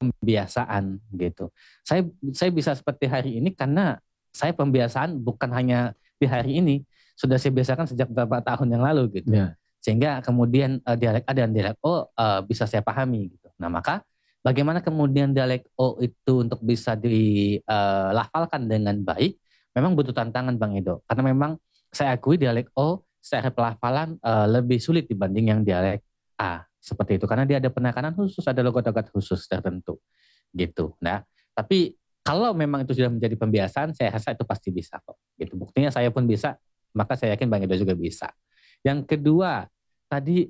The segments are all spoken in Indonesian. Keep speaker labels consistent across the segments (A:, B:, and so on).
A: pembiasaan gitu. Saya bisa seperti hari ini karena saya pembiasaan bukan hanya di hari ini, sudah saya biasakan sejak beberapa tahun yang lalu gitu.
B: Ya.
A: Sehingga kemudian dialek A dan dialek O bisa saya pahami gitu. Nah, maka bagaimana kemudian dialek O itu untuk bisa dilafalkan dengan baik, memang butuh tantangan Bang Edo. Karena memang saya akui dialek O secara pelafalan lebih sulit dibanding yang dialek A. Seperti itu, karena dia ada penekanan khusus, ada logat-logat khusus tertentu gitu. Nah, tapi kalau memang itu sudah menjadi pembiasaan, saya rasa itu pasti bisa kok. Gitu. Buktinya saya pun bisa, maka saya yakin Bang Edo juga bisa. Yang kedua, tadi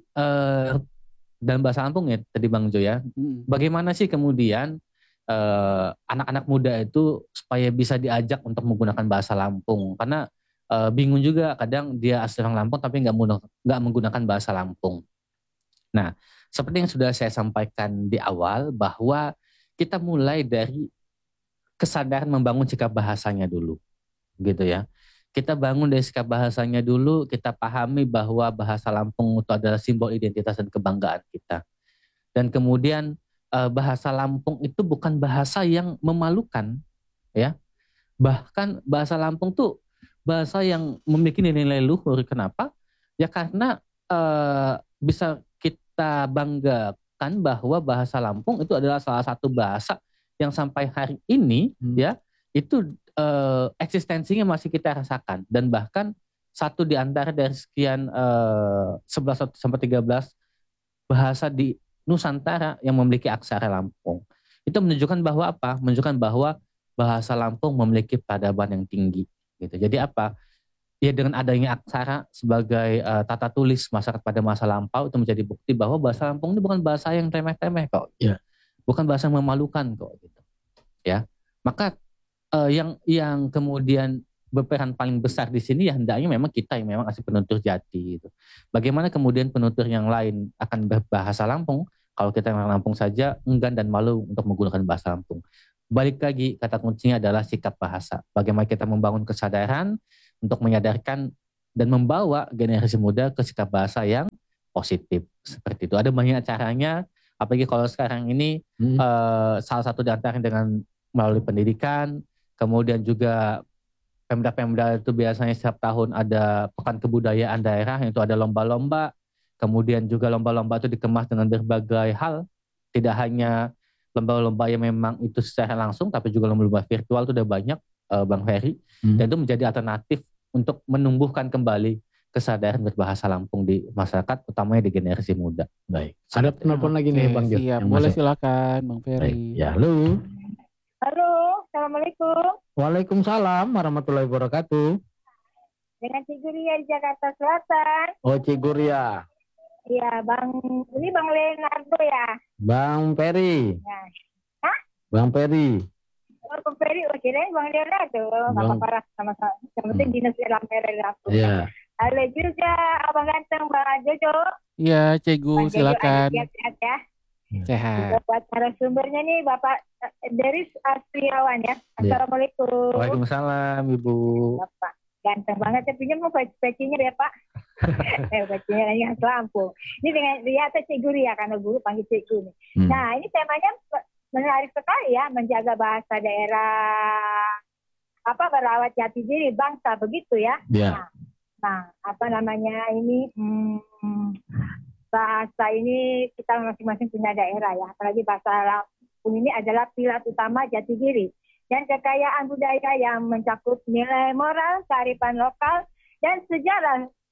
A: dalam bahasa Lampung ya, tadi Bang Jo ya, bagaimana sih kemudian anak-anak muda itu supaya bisa diajak untuk menggunakan bahasa Lampung? Karena bingung juga, kadang dia asli orang Lampung tapi nggak menggunakan bahasa Lampung. Nah, seperti yang sudah saya sampaikan di awal, bahwa kita mulai dari kesadaran membangun sikap bahasanya dulu, gitu ya. Kita bangun dari sikap bahasanya dulu, kita pahami bahwa bahasa Lampung itu adalah simbol identitas dan kebanggaan kita. Dan kemudian bahasa Lampung itu bukan bahasa yang memalukan, ya. Bahkan bahasa Lampung tuh bahasa yang memiliki nilai luhur. Kenapa? Ya karena bisa kita banggakan bahwa bahasa Lampung itu adalah salah satu bahasa yang sampai hari ini ya itu eksistensinya masih kita rasakan, dan bahkan satu di antara dari sekian 11 sampai 13 bahasa di Nusantara yang memiliki aksara Lampung. Itu menunjukkan bahwa apa? Menunjukkan bahwa bahasa Lampung memiliki peradaban yang tinggi gitu. Jadi apa? Ya dengan adanya aksara sebagai tata tulis masyarakat pada masa lampau, itu menjadi bukti bahwa bahasa Lampung ini bukan bahasa yang remeh-temeh kok.
B: Ya.
A: Bukan bahasa yang memalukan kok gitu. Ya. Maka yang kemudian berperan paling besar di sini ya hendaknya memang kita yang memang asli penutur jati gitu. Bagaimana kemudian penutur yang lain akan berbahasa Lampung kalau kita yang Lampung saja enggan dan malu untuk menggunakan bahasa Lampung. Balik lagi, kata kuncinya adalah sikap bahasa. Bagaimana kita membangun kesadaran untuk menyadarkan dan membawa generasi muda ke sikap bahasa yang positif seperti itu. Ada banyak caranya, apalagi kalau sekarang ini salah satu di antaranya dengan melalui pendidikan, kemudian juga Pemda-pemda itu biasanya setiap tahun ada pekan kebudayaan daerah, itu ada lomba-lomba, kemudian juga lomba-lomba itu dikemas dengan berbagai hal, tidak hanya lomba-lomba yang memang itu secara langsung, tapi juga lomba-lomba virtual itu udah banyak, Bang Ferry, dan itu menjadi alternatif untuk menumbuhkan kembali kesadaran berbahasa Lampung di masyarakat, utamanya di generasi muda.
B: Baik, ada penelpon lagi nih Bang Jo.
C: Siap, boleh masuk. Silakan Bang Ferry.
B: Baik. Ya, halo.
D: Halo, Assalamualaikum.
B: Waalaikumsalam warahmatullahi wabarakatuh.
D: Dengan Cik Guria di Jakarta Selatan.
B: Oh, Cik Guria.
D: Iya, ini Bang Leonardo ya.
B: Bang Ferry.
D: Ya. Hah?
B: Bang Ferry.
D: Oh, Bang Ferry, kirain Bang Leonardo. Bang parah sama-sama. Yang penting dinas Ferry aku.
B: Iya.
D: Halo juga Abang Ganteng, Bang Jojo.
C: Iya, Cegu, silakan.
D: Sehat ya.
C: Sehat.
D: Buat narasumbernya nih Bapak Deris Astriawan ya. Assalamualaikum.
A: Waalaikumsalam Ibu.
D: Bapak ganteng banget ya, pinjam mau pecinya ya Pak. Pecinya lagi khas Lampung. Ini dengan Riata Cik Guri ya, karena guru panggil Cik Guri. Nah ini temanya menarik sekali ya, menjaga bahasa daerah, merawat jati diri bangsa begitu ya.
B: Yeah.
D: Nah apa namanya ini bahasa ini kita masing-masing punya daerah ya, apalagi bahasa Lampung ini adalah pilar utama jati diri dan kekayaan budaya yang mencakup nilai moral, kearifan lokal, dan sejarah